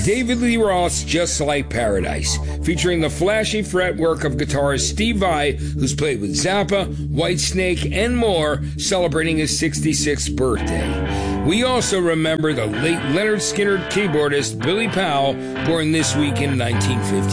David Lee Roth's Just Like Paradise, featuring the flashy fretwork of guitarist Steve Vai, who's played with Zappa, Whitesnake, and more, celebrating his 66th birthday. We also remember the late Leonard Skinner keyboardist Billy Powell, born this week in 1950.